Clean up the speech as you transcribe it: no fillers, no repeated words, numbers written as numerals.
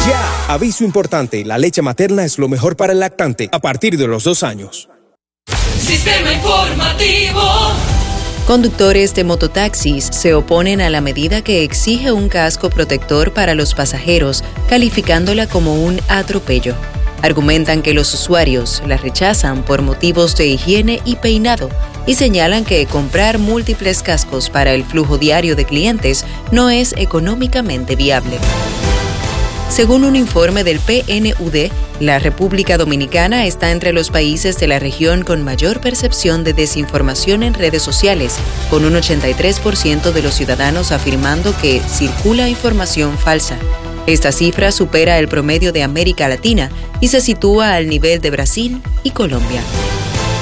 ¡Ya! Aviso importante, la leche materna es lo mejor para el lactante a partir de los 2 años. Sistema informativo. Conductores de mototaxis se oponen a la medida que exige un casco protector para los pasajeros, calificándola como un atropello. Argumentan que los usuarios la rechazan por motivos de higiene y peinado y señalan que comprar múltiples cascos para el flujo diario de clientes no es económicamente viable. Según un informe del PNUD, la República Dominicana está entre los países de la región con mayor percepción de desinformación en redes sociales, con un 83% de los ciudadanos afirmando que circula información falsa. Esta cifra supera el promedio de América Latina y se sitúa al nivel de Brasil y Colombia.